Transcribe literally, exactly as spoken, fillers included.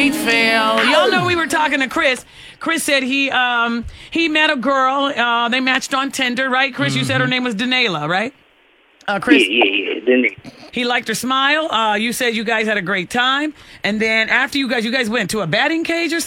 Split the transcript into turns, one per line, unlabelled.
date fail. Y'all know we were talking to Chris. Chris said he um he met a girl. Uh, they matched on Tinder, right? Chris, mm-hmm. you said her name was Danela, right? Uh, Chris.
Yeah, yeah, yeah. Danela.
He liked her smile. Uh, you said you guys had a great time, and then after you guys, you guys went to a batting cage or something.